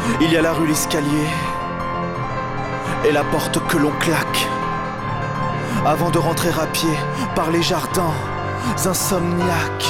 Il y a la rue, l'escalier et la porte que l'on claque avant de rentrer à pied par les jardins insomniaques.